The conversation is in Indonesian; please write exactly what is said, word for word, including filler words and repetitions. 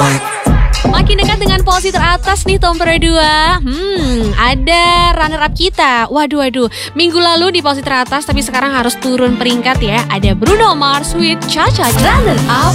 Makin dekat dengan posisi teratas nih Tom Pro dua. Hmm, ada runner up kita. Waduh, waduh. Minggu lalu di posisi teratas, tapi sekarang harus turun peringkat ya. Ada Bruno Mars with Cha Cha Cha. Runner up